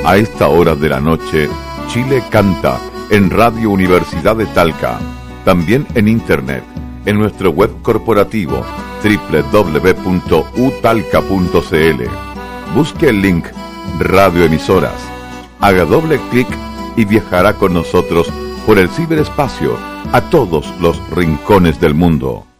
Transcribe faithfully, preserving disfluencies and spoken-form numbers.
A esta hora de la noche, Chile canta en Radio Universidad de Talca. También en internet, en nuestro web corporativo doble u doble u doble u punto u talca punto c l. Busque el link Radio Emisoras. Haga doble clic y viajará con nosotros por el ciberespacio a todos los rincones del mundo.